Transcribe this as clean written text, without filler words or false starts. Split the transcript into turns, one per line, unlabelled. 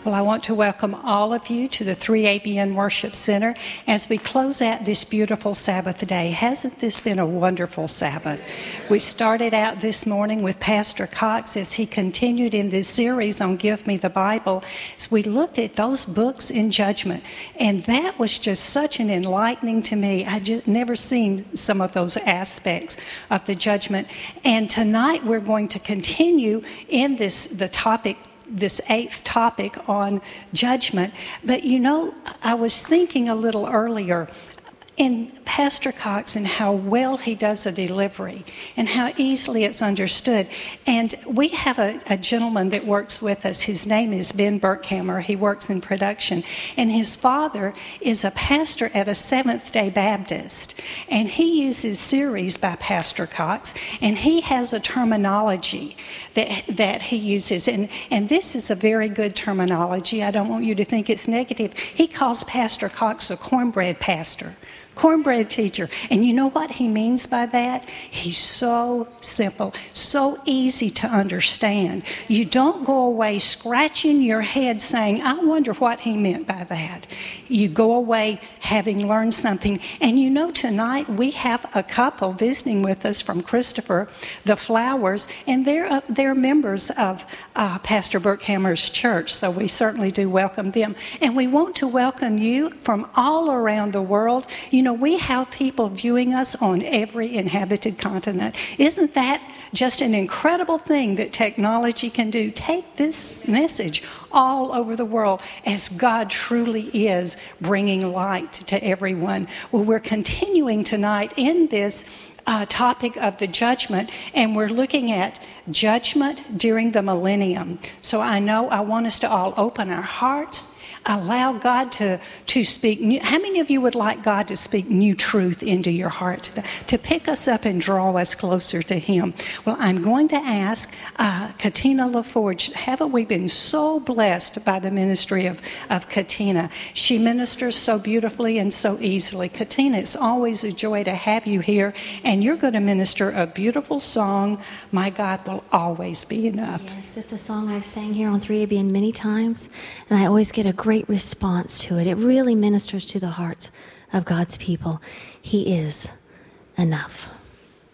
Well, I want to welcome all of you to the 3ABN Worship Center as we close out this beautiful Sabbath day. Hasn't this been a wonderful Sabbath? We started out this morning with Pastor Cox as he continued in this series on Give Me the Bible. As we looked at those books in judgment, and that was just such an enlightening to me. I just never seen some of those aspects of the judgment. And tonight we're going to continue in this eighth topic on judgment. But you know, I was thinking a little earlier in Pastor Cox and how well he does the delivery and how easily it's understood. And we have a gentleman that works with us. His name is Ben Burkhammer. He works in production. And his father is a pastor at a Seventh-day Baptist. And he uses series by Pastor Cox. And he has a terminology that he uses. And this is a very good terminology. I don't want you to think it's negative. He calls Pastor Cox a cornbread pastor. Cornbread teacher. And you know what he means by that? He's so simple, so easy to understand. You don't go away scratching your head saying, I wonder what he meant by that. You go away having learned something. And you know, tonight we have a couple visiting with us from Christopher, the Flowers, and they're members of Pastor Burkhammer's church. So we certainly do welcome them. And we want to welcome you from all around the world. You know, we have people viewing us on every inhabited continent. Isn't that just an incredible thing that technology can do? Take this message all over the world as God truly is bringing light to everyone. Well, we're continuing tonight in this topic of the judgment, and we're looking at judgment during the millennium. So I want us to all open our hearts, allow God to speak new. How many of you would like God to speak new truth into your heart today, to pick us up and draw us closer to Him? Well, I'm going to ask Katina LaForge. Haven't we been so blessed by the ministry of Katina? She ministers so beautifully and so easily. Katina, it's always a joy to have you here, and you're going to minister a beautiful song, My God Will Always Be Enough.
Yes, it's a song I've sang here on 3ABN many times, and I always get a great response to it. It really ministers to the hearts of God's people. He is enough.